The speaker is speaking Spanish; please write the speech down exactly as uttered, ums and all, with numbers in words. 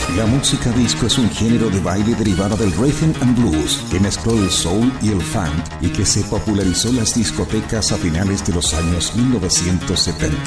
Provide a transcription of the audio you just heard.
La música disco es un género de baile derivado del rhythm and blues que mezcló el soul y el funk y que se popularizó en las discotecas a finales de los años mil novecientos setenta.